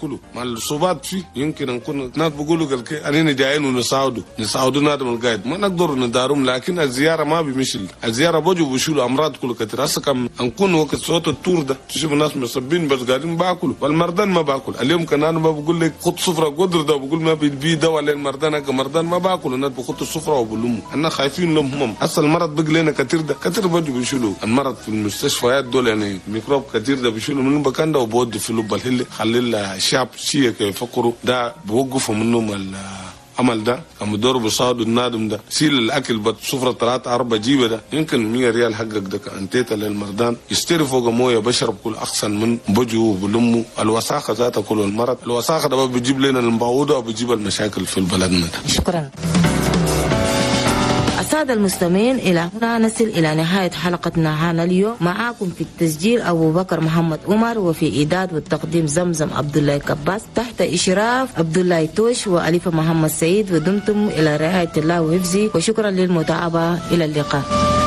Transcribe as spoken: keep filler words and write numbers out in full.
كله مع الصوبات فيه يمكن نكون ناس بيقولوا قال كي أننا جايين ونساعدوا نساعدوا نادم القائد ما نقدر ندارهم لكن الزيارة ما بيمشي الزيارة بوجو بيشيلوا أمراض كله كتير هسه كم نكون وقت صوت التور ده تشوف الناس مصبين بس قاعدين باكلوا والمردان ما باكل اليوم كان أنا ما بقول لك خد صفرة قدر ده بقول ما بيبي دواء للمردان هكا مردان ما باكل الناس بخط الصفرة وبلموا احنا خايفين لهم هم هسه المرض بقى لنا كتير ده كتير بوجو بيشيلوا المرض في المستشفيات دول يعني ميكروب كتير ده بيشيلوا من المكان ده وبودي في لب الهلي خلي الشعب شيء يفكروا ده بوقفوا منهم العمل ده كم دور بصادوا النادم ده سيل الاكل بسفره ثلاثة أربعة جيبه ده يمكن مية ريال حقك ده انتيتا للمردان يشتري فوق مويه بشرب كل احسن من بوجو وبلمه الوساخه ذاتها كل المرض الوساخه ده بيجيب لنا المبعوضه وبيجيب المشاكل في بلدنا. شكرا. السادة المستمعين، إلى هنا نصل إلى نهاية حلقتنا هنا اليوم. معاكم في التسجيل أبو بكر محمد عمر، وفي إعداد والتقديم زمزم عبد الله كباس، تحت إشراف عبد الله توش وأليفة محمد سعيد، ودمتم إلى رعاية الله وحفظه، وشكرا للمتابعة. إلى اللقاء.